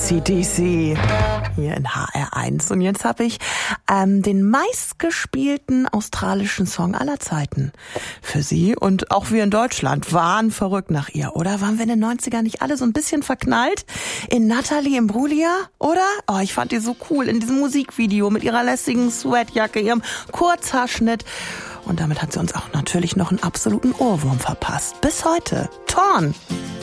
AC/DC hier in HR1. Und jetzt habe ich den meistgespielten australischen Song aller Zeiten für Sie. Und auch wir in Deutschland waren verrückt nach ihr, oder? Waren wir in den 90ern nicht alle so ein bisschen verknallt in Natalie Imbruglia, oder? Oh, ich fand die so cool in diesem Musikvideo mit ihrer lässigen Sweatjacke, ihrem Kurzhaarschnitt. Und damit hat sie uns auch natürlich noch einen absoluten Ohrwurm verpasst. Bis heute. Torn!